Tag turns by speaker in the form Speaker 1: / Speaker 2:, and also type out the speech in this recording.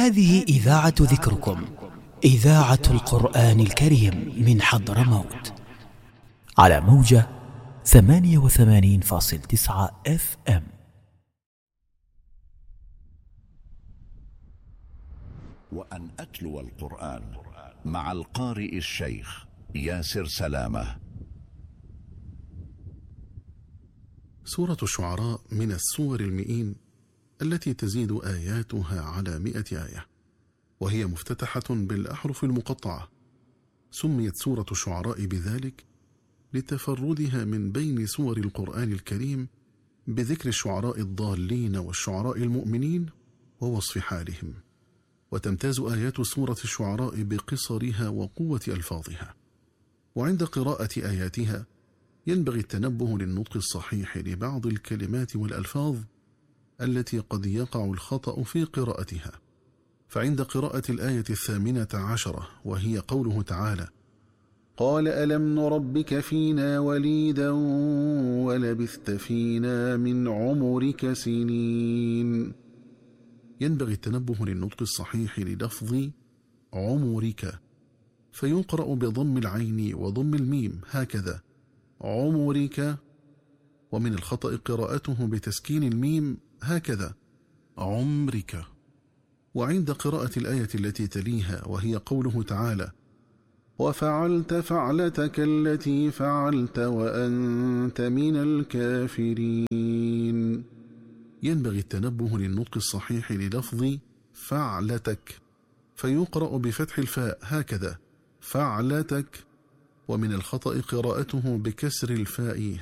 Speaker 1: هذه إذاعة ذكركم، إذاعة القرآن الكريم من حضرموت، على موجة 88.9 FM.
Speaker 2: وأن أتلو القرآن مع القارئ الشيخ ياسر سلامة.
Speaker 3: سورة الشعراء من السور المئين التي تزيد آياتها على 100 آية، وهي مفتتحة بالأحرف المقطعة. سميت سورة الشعراء بذلك لتفردها من بين سور القرآن الكريم بذكر الشعراء الضالين والشعراء المؤمنين ووصف حالهم. وتمتاز آيات سورة الشعراء بقصرها وقوة ألفاظها. وعند قراءة آياتها ينبغي التنبه للنطق الصحيح لبعض الكلمات والألفاظ التي قد يقع الخطأ في قراءتها. فعند قراءة الآية 18 وهي قوله تعالى: قال ألم نربك فينا وليدا ولبثت فينا من عمرك سنين، ينبغي التنبه للنطق الصحيح للفظ عمرك، فيقرأ بضم العين وضم الميم هكذا عمرك، ومن الخطأ قراءته بتسكين الميم هكذا عمرك. وعند قراءة الآية التي تليها وهي قوله تعالى: وفعلت فعلتك التي فعلت وأنت من الكافرين، ينبغي التنبه للنطق الصحيح للفظ فعلتك، فيقرأ بفتح الفاء هكذا فعلتك، ومن الخطأ قراءته بكسر الفاء